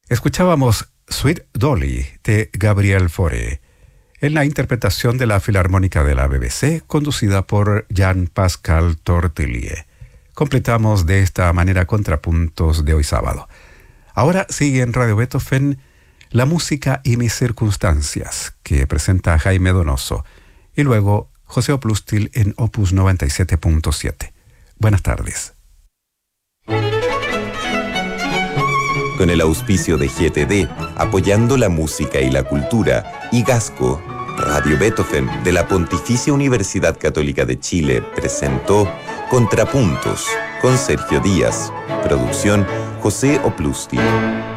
Escuchábamos Sweet Dolly de Gabriel Fauré, en la interpretación de la Filarmónica de la BBC, conducida por Jean-Pascal Tortelier. Completamos de esta manera Contrapuntos de hoy sábado. Ahora sigue en Radio Beethoven La música y mis circunstancias, que presenta Jaime Donoso, y luego José Oplustil en Opus 97.7. Buenas tardes. Con el auspicio de GTD, apoyando la música y la cultura, y Gasco, Radio Beethoven de la Pontificia Universidad Católica de Chile presentó Contrapuntos con Sergio Díaz. Producción José Oplustil.